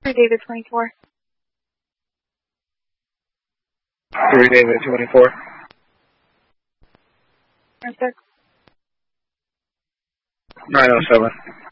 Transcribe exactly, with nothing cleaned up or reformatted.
David twenty-four. three David twenty-four. Yes, sir. nine oh seven.